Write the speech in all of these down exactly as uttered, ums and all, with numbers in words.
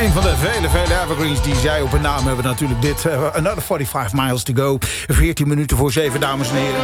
Een van de vele, vele evergreens die zij op hun naam hebben natuurlijk dit. Uh, Another forty-five miles to go. veertien minuten voor zeven, dames en heren.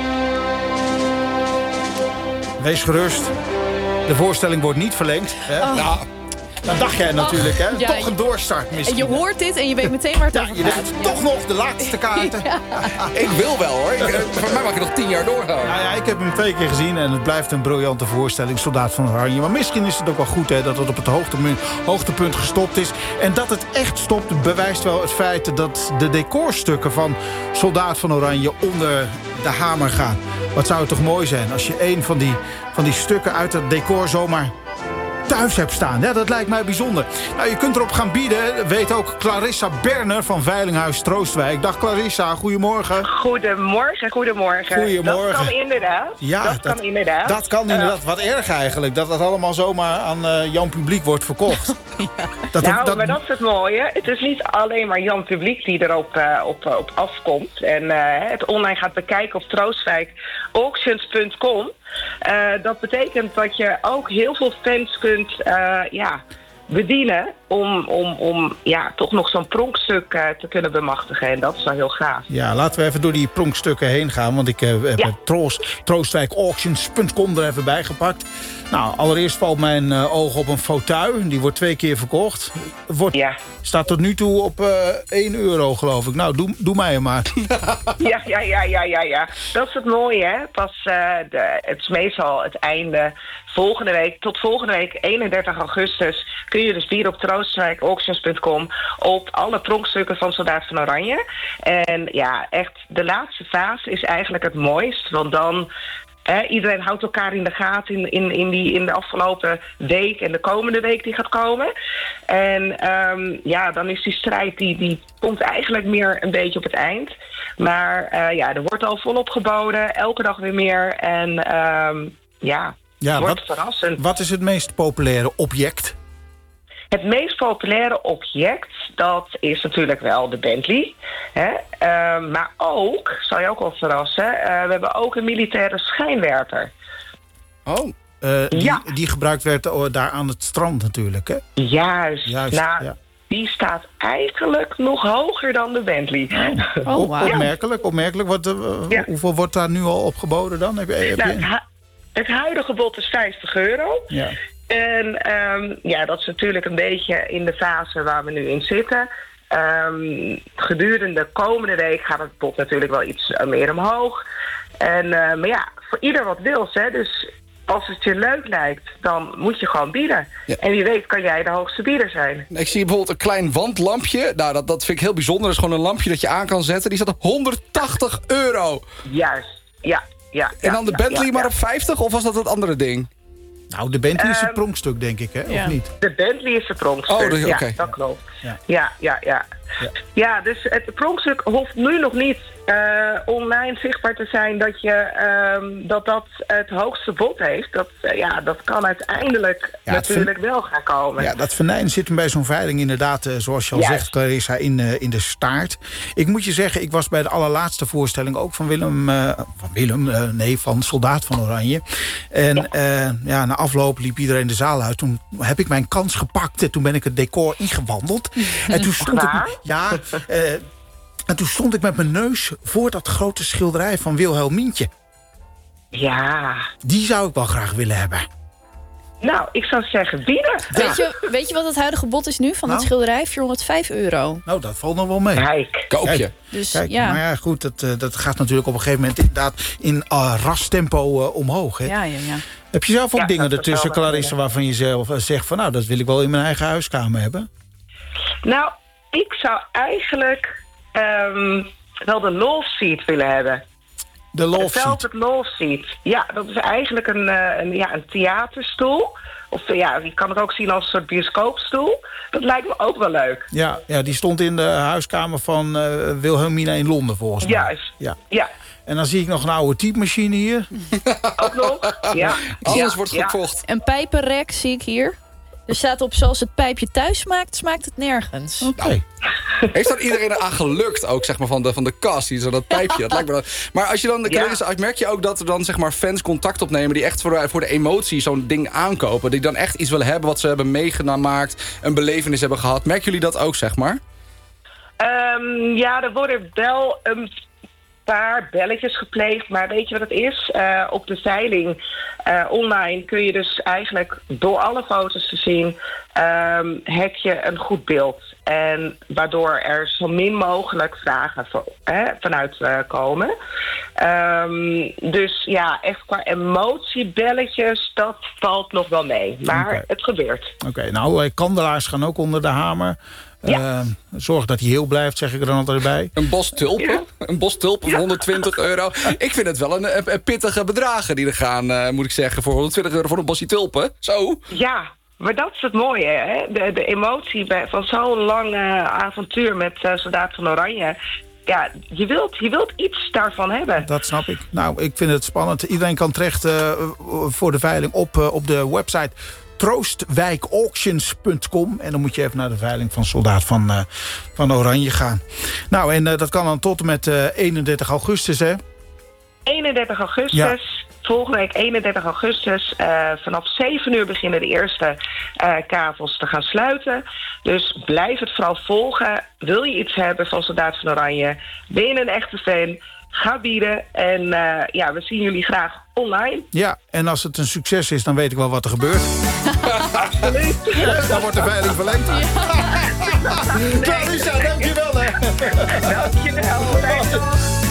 Wees gerust. De voorstelling wordt niet verlengd. Hè? Oh. Nou, dat dacht jij natuurlijk, hè? Ja, toch een doorstart misschien. En je hoort dit en je weet meteen waar het ja, over je gaat. denkt, ja. Toch nog de laatste kaarten. Ja. Ik wil wel, hoor. Ik, voor mij mag je nog tien jaar doorgaan. Nou ja, ik heb hem twee keer gezien en het blijft een briljante voorstelling. Soldaat van Oranje. Maar misschien is het ook wel goed, hè, dat het op het hoogtepunt, hoogtepunt gestopt is. En dat het echt stopt bewijst wel het feit dat de decorstukken van Soldaat van Oranje onder de hamer gaan. Wat zou het toch mooi zijn als je een van die, van die stukken uit het decor zomaar thuis hebt staan. Ja, dat lijkt mij bijzonder. Nou, je kunt erop gaan bieden. Weet ook Clarissa Berner van Veilinghuis Troostwijk. Dag Clarissa, goedemorgen. Goedemorgen, goedemorgen. Goedemorgen. Dat kan inderdaad. Ja, dat, dat kan inderdaad. Dat kan inderdaad. Wat erg eigenlijk. Dat dat allemaal zomaar aan uh, Jan Publiek wordt verkocht. ja. dat, nou, dat, maar dat is het mooie. Het is niet alleen maar Jan Publiek die erop uh, op, uh, op afkomt. En uh, het online gaat bekijken op troostwijk auctions punt com. Uh, dat betekent dat je ook heel veel fans kunt uh, ja, bedienen om, om, om ja, toch nog zo'n pronkstuk uh, te kunnen bemachtigen. En dat is wel heel gaaf. Ja, laten we even door die pronkstukken heen gaan. Want ik uh, heb ja. Troost, troostwijk auctions punt com er even bij gepakt. Nou, allereerst valt mijn uh, oog op een fauteuil. Die wordt twee keer verkocht. Wordt, ja. Staat tot nu toe op uh, één euro, geloof ik. Nou, doe, doe mij hem maar. ja, ja, ja, ja, ja, ja. Dat is het mooie, hè. Pas, uh, de, het is meestal het einde. Volgende week, tot volgende week, eenendertig augustus... kun je dus bieden op troostwijk auctions punt com... op alle pronkstukken van Soldaat van Oranje. En ja, echt, de laatste fase is eigenlijk het mooist. Want dan... He, iedereen houdt elkaar in de gaten in, in, in, die, in de afgelopen week en de komende week die gaat komen. En um, ja, dan is die strijd, die, die komt eigenlijk meer een beetje op het eind. Maar uh, ja, er wordt al volop geboden, elke dag weer meer. En um, ja, ja, het wordt wat, verrassend. Wat is het meest populaire object? Het meest populaire object, dat is natuurlijk wel de Bentley. Hè? Uh, maar ook, zal je ook wel verrassen... Uh, we hebben ook een militaire schijnwerper. Oh, uh, die, ja. die gebruikt werd uh, daar aan het strand natuurlijk, hè? Juist. Juist nou, ja. Die staat eigenlijk nog hoger dan de Bentley. Oh, oh, wow. Opmerkelijk, opmerkelijk. Wat, uh, ja. Hoeveel wordt daar nu al opgeboden dan? Heb je, heb nou, je... het, hu- het huidige bod is vijftig euro. Ja. En um, ja, dat is natuurlijk een beetje in de fase waar we nu in zitten. Um, gedurende de komende week gaat het bod natuurlijk wel iets uh, meer omhoog. En, uh, maar ja, voor ieder wat wils, hè. Dus als het je leuk lijkt, dan moet je gewoon bieden. Ja. En wie weet kan jij de hoogste bieder zijn. Ik zie bijvoorbeeld een klein wandlampje. Nou, dat, dat vind ik heel bijzonder. Dat is gewoon een lampje dat je aan kan zetten. Die staat op honderdtachtig euro. Juist, ja. ja en dan de ja, Bentley ja, maar ja. op vijftig? Of was dat het andere ding? Nou, de Bentley is het Um, pronkstuk, denk ik, hè? Ja. Of niet? De Bentley is het pronkstuk. Oh, dus, ja, okay. dat klopt. Ja, ja, ja. ja. ja. ja dus het pronkstuk hoeft nu nog niet uh, online zichtbaar te zijn... dat je, um, dat, dat het hoogste bod heeft. Dat, uh, ja, dat kan uiteindelijk ja, natuurlijk ver... wel gaan komen. Ja, dat venijn zit hem bij zo'n veiling inderdaad, uh, zoals je al Juist. zegt, Clarissa, in, uh, in de staart. Ik moet je zeggen, ik was bij de allerlaatste voorstelling ook van Willem... Uh, van Willem, uh, nee, van Soldaat van Oranje. En ja. Uh, ja, na afloop liep iedereen de zaal uit. Toen heb ik mijn kans gepakt en toen ben ik het decor ingewandeld. En toen stond ik... Ja, uh, en toen stond ik met mijn neus voor dat grote schilderij van Wilhelmientje. Ja. Die zou ik wel graag willen hebben. Nou, ik zou zeggen bieden. Weet, ja. je, weet je wat het huidige bod is nu van nou? het schilderij? vierhonderdvijf euro. Nou, dat valt nog wel mee. Kijk. Koop je. Kijk, dus, kijk, ja. Maar ja, goed, dat, uh, dat gaat natuurlijk op een gegeven moment inderdaad in uh, rastempo uh, omhoog. Hè? Ja, ja, ja. Heb je zelf ook ja, dingen ertussen, Clarissa, kunnen. waarvan je zelf uh, zegt van nou, dat wil ik wel in mijn eigen huiskamer hebben? Nou, ik zou eigenlijk um, wel de love seat willen hebben. De love De seat. Velvet love seat. Ja, dat is eigenlijk een, uh, een, ja, een theaterstoel. Of uh, ja, je kan het ook zien als een soort bioscoopstoel. Dat lijkt me ook wel leuk. Ja, ja, die stond in de huiskamer van uh, Wilhelmina in Londen volgens mij. Juist. Ja. ja. En dan zie ik nog een oude typemachine hier. Ook nog? Ja. Alles ja, wordt ja. gekocht. Een pijpenrek zie ik hier. Er staat op zoals het pijpje thuis smaakt, smaakt het nergens. Oké. Okay. Heeft dan iedereen aan gelukt ook, zeg maar, van de, van de cast, die zo dat pijpje, dat lijkt me dan... Maar als je dan, ja. merk je ook dat er dan, zeg maar, fans contact opnemen die echt voor de, voor de emotie zo'n ding aankopen, die dan echt iets willen hebben wat ze hebben meegemaakt, een belevenis hebben gehad. Merken jullie dat ook, zeg maar? Um, ja, er worden wel een paar belletjes gepleegd, maar weet je wat het is? Uh, op de veiling uh, online kun je dus eigenlijk door alle foto's te zien, um, heb je een goed beeld. En waardoor er zo min mogelijk vragen van, hè, vanuit uh, komen. Um, dus ja, echt qua emotiebelletjes, dat valt nog wel mee. Maar okay. Het gebeurt. Oké, okay, nou, kandelaars gaan ook onder de hamer. Ja. Uh, zorg dat hij heel blijft, zeg ik er dan altijd bij. Een bos tulpen? Ja. Een bos tulpen voor honderdtwintig euro. Ik vind het wel een, een, een pittige bedragen die er gaan, uh, moet ik zeggen, voor honderdtwintig euro voor een bosje tulpen. Zo. Ja, maar dat is het mooie, hè? De, de emotie bij, van zo'n lang uh, avontuur met uh, Soldaat van Oranje. Ja, je wilt, je wilt iets daarvan hebben. Dat snap ik. Nou, ik vind het spannend. Iedereen kan terecht uh, voor de veiling op, uh, op de website troostwijk auctions punt com. En dan moet je even naar de veiling van Soldaat van, uh, van Oranje gaan. Nou, en uh, dat kan dan tot en met uh, eenendertig augustus, hè? eenendertig augustus. Ja. Volgende week eenendertig augustus. Uh, vanaf zeven uur beginnen de eerste uh, kavels te gaan sluiten. Dus blijf het vooral volgen. Wil je iets hebben van Soldaat van Oranje? Ben je een echte fan? Ga bieden. En uh, ja, we zien jullie graag online. Ja, en als het een succes is, dan weet ik wel wat er gebeurt. Absoluut. Ja, dan wordt de veiling verlengd. Ja. Clarissa, dankjewel. Hè. Dankjewel.